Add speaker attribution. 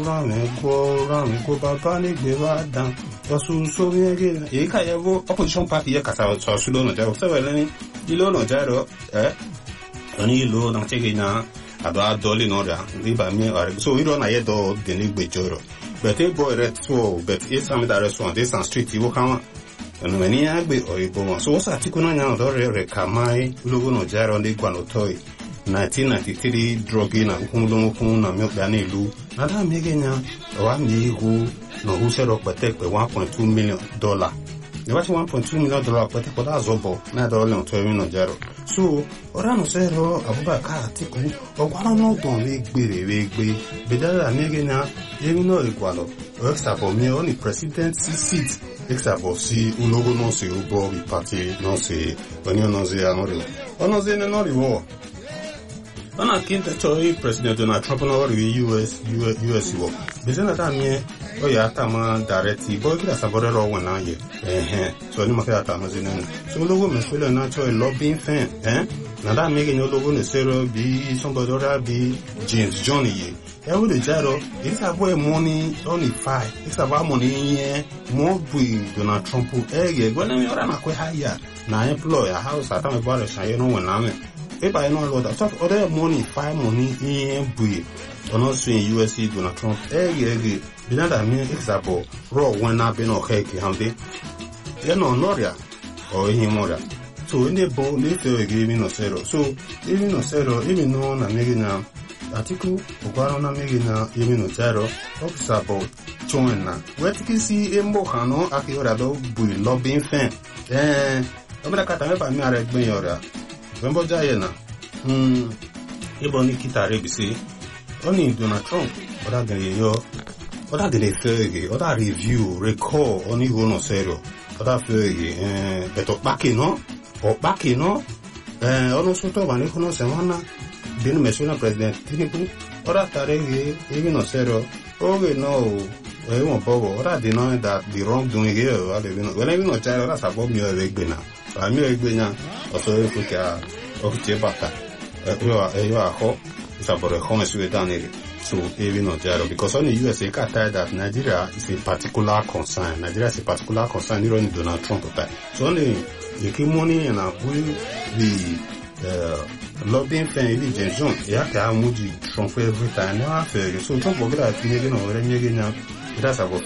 Speaker 1: go baba ni gbe wa dan osu so mi ge e ka ye go opposition party ye kasa so su lo no ja so we ni ilo no ja ro oni lo na chege na ado doli no ra ri ba mi are so iro na ye do de ni gbe joro but e boy ret so but e some that restaurant this on street you kan no many agbe oyibo won so sa ti kuna nya do re kamai logo no ja ro ndi gwa no toy 1993 drogi na kun na milk dani lu na da megenya wa mi go no hu se ro pete pe 1.2 million dollar ne wa 1.2 million dollar pete ko da zobo na do le to mi no jaro so ora no se ro Abubakar Atiku o gwa no don we gbe bedala megenya yemi no equalo o exabo mi oni presidency seat exabo si ulogo no se ubo bi party no se oni no se anori ono ze no riwo ona kinta choi President Donald Trump no ri US wo bezena ta mi o ya ta ma directly boy kila sabore ro wona ye so ni makaya ta ma zina so logo me fele na choi lobbying fan na da mi genyo logo ne sero bi somebody other bi James Johnny ye e wo de jaro it's about money only 5 it's about money here more bi Donald Trump ye gwana mi ora na kwe haya na employer house ata me bare shan ye no wona me if I know what that other money 5 money in bui ono so in USC Donald Trump ye binada mi example raw when na be no heke hande ye no noria o himora so in the bo le fe give me no zero so even no zero even no na megina Atiku ogwaro na megina even no zero example join we tiki si embo kano akiora do bui lobbying fan obra kata me pa mi are gbin yora Wembo Jayena, Ebony Kitare Bisi, only Donald Trump, or that they furry, or that review, recall, only one or zero, or that furry, but back in no, or back in no, also to one econo semana, been Messina President Tinubu, or that Taregi, even or zero, okay, no. We won't bother, or I deny that the wrongdoing here, when I even know child, that's above me a regular. I'm a regular, also if we can, of Jebaka, you are hot, it's about a home with Danny. So, even not Jaro, because only USA can't tell that Nigeria is a particular concern. Nigeria is a particular concern, you don't Donald Trump. So, only you keep money and I will the lobbying fan, the Jason, you have to have Moody Trump every time. So, Trump will get a million or a million. That's about